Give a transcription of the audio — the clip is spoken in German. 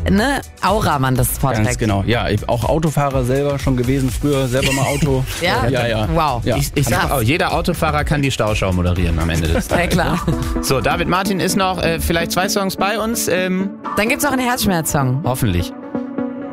Aura man das vorträgt. Ganz genau. Ja, auch Autofahrer selber schon gewesen, früher selber mal Auto. Ja? Wow. Ja. Ich sag auch, jeder Autofahrer kann die Stauschau moderieren am Ende des Tages. Ja, klar. So, David Martin ist noch vielleicht 2 Songs bei uns. Dann gibt's noch einen Herzschmerz-Song. Hoffentlich.